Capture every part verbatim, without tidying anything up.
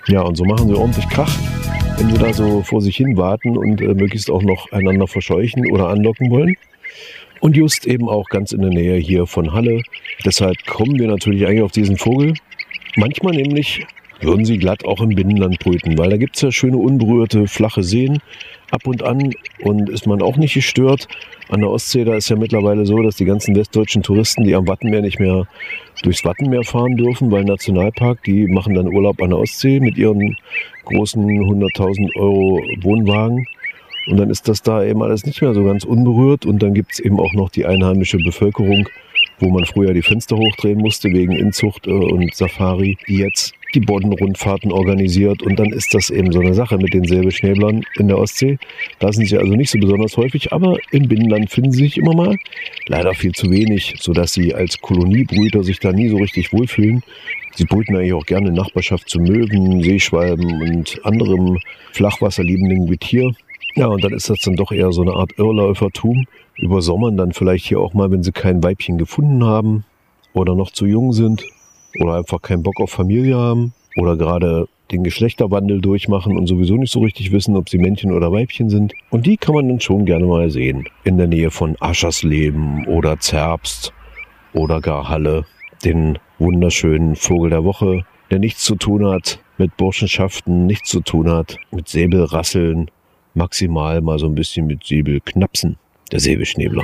Ja, und so machen sie ordentlich Krach, wenn sie da so vor sich hin warten und äh, möglichst auch noch einander verscheuchen oder anlocken wollen. Und just eben auch ganz in der Nähe hier von Halle. Deshalb kommen wir natürlich eigentlich auf diesen Vogel. Manchmal nämlich würden sie glatt auch im Binnenland brüten, weil da gibt es ja schöne unberührte, flache Seen ab und an und ist man auch nicht gestört. An der Ostsee, da ist ja mittlerweile so, dass die ganzen westdeutschen Touristen, die am Wattenmeer nicht mehr durchs Wattenmeer fahren dürfen, weil Nationalpark, die machen dann Urlaub an der Ostsee mit ihren großen hunderttausend Euro Wohnwagen. Und dann ist das da eben alles nicht mehr so ganz unberührt und dann gibt es eben auch noch die einheimische Bevölkerung, wo man früher die Fenster hochdrehen musste wegen Inzucht und Safari, die jetzt die Boddenrundfahrten organisiert. Und dann ist das eben so eine Sache mit den Säbelschnäblern in der Ostsee. Da sind sie also nicht so besonders häufig, aber im Binnenland finden sie sich immer mal. Leider viel zu wenig, sodass sie als Koloniebrüter sich da nie so richtig wohlfühlen. Sie brüten eigentlich auch gerne in Nachbarschaft zu Möwen, Seeschwalben und anderem flachwasserliebenden Getier. Ja, und dann ist das dann doch eher so eine Art Irrläufertum. Übersommern dann vielleicht hier auch mal, wenn sie kein Weibchen gefunden haben oder noch zu jung sind oder einfach keinen Bock auf Familie haben oder gerade den Geschlechterwandel durchmachen und sowieso nicht so richtig wissen, ob sie Männchen oder Weibchen sind. Und die kann man dann schon gerne mal sehen. In der Nähe von Aschersleben oder Zerbst oder gar Halle. Den wunderschönen Vogel der Woche, der nichts zu tun hat mit Burschenschaften, nichts zu tun hat mit Säbelrasseln, maximal mal so ein bisschen mit Säbelknapsen. Der Säbelschnäbler.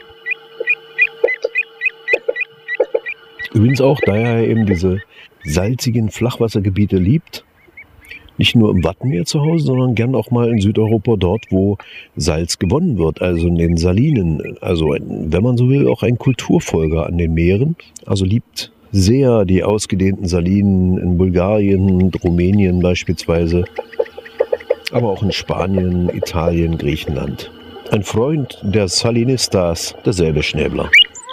Übrigens auch, da er eben diese salzigen Flachwassergebiete liebt, nicht nur im Wattenmeer zu Hause, sondern gern auch mal in Südeuropa dort, wo Salz gewonnen wird, also in den Salinen. Also, wenn man so will, auch ein Kulturfolger an den Meeren. Also liebt sehr die ausgedehnten Salinen in Bulgarien und Rumänien beispielsweise, aber auch in Spanien, Italien, Griechenland. Ein Freund der Salinistas, der Säbelschnäbler.